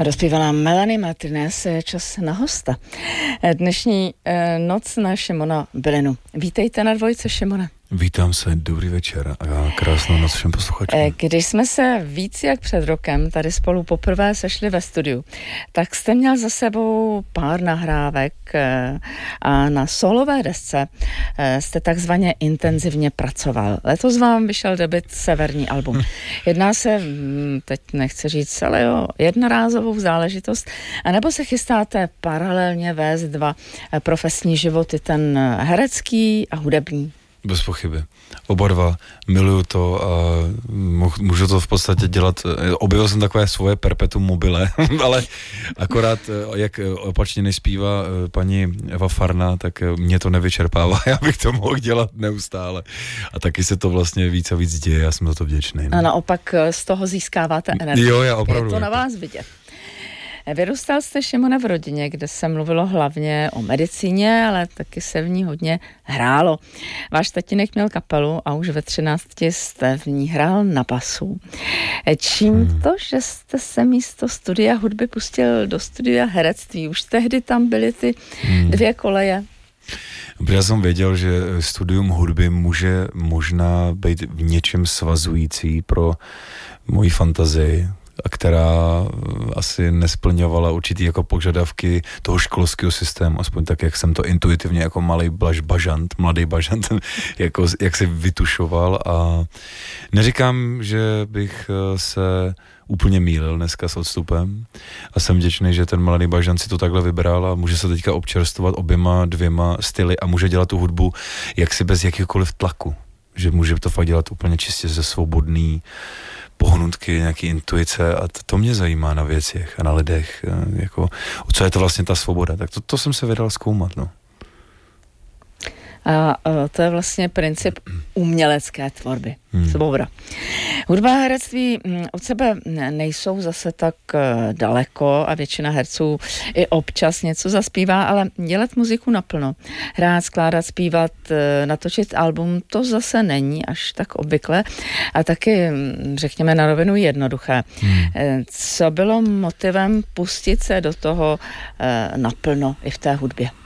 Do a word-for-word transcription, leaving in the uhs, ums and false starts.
Rozpívala Melanie Martinez, čas na hosta. Dnešní noc na Šimona Bylinu. Vítejte na Dvojce, Šimone. Vítám se, dobrý večer a krásnou noc všem posluchačům. Když jsme se víc jak před rokem tady spolu poprvé sešli ve studiu, tak jste měl za sebou pár nahrávek a na solové desce jste takzvaně intenzivně pracoval. Letos vám vyšel debut Severní album. Jedná se, teď nechci říct, ale o jednorázovou záležitost, anebo se chystáte paralelně vést dva profesní životy, ten herecký a hudební? Bez pochyby. Oba dva. Miluju to a můžu to v podstatě dělat. Objevil jsem takové svoje perpetuum mobile, ale akorát, jak opačně nespívá paní Eva Farná, tak mě to nevyčerpává. Já bych to mohl dělat neustále. A taky se to vlastně víc a víc děje. Já jsem za to vděčný. No. A naopak z toho získáváte energii. Jo, já opravdu. Je to na vás vidět. Vyrůstal jste, Šimone, v rodině, kde se mluvilo hlavně o medicíně, ale taky se v ní hodně hrálo. Váš tatínek měl kapelu a už ve třinácti jste v ní hrál na basu. Čím hmm. to, že jste se místo studia hudby pustil do studia herectví? Už tehdy tam byly ty hmm. dvě koleje. Já jsem věděl, že studium hudby může možná být v něčem svazující pro moji fantazii, a která asi nesplňovala určitý jako požadavky toho školského systému, aspoň tak, jak jsem to intuitivně jako malý blaž bažant, mladý bažant, jako, jak se vytušoval, a neříkám, že bych se úplně mýlil dneska s odstupem a jsem vděčný, že ten mladý bažant si to takhle vybral a může se teďka občerstvovat oběma dvěma styly a může dělat tu hudbu jaksi bez jakýkoliv tlaku, že může to fakt dělat úplně čistě ze svobodný pohnutky, nějaký intuice, a to, to mě zajímá na věcech a na lidech, jako, co je to vlastně ta svoboda, tak to, to jsem se vydal zkoumat, no. A to je vlastně princip umělecké tvorby. Hmm. Svoboda. Hudba a herectví od sebe nejsou zase tak daleko a většina herců i občas něco zaspívá, ale dělat muziku naplno, hrát, skládat, zpívat, natočit album, to zase není až tak obvykle a taky, řekněme na rovinu, jednoduché. Hmm. Co bylo motivem pustit se do toho naplno i v té hudbě?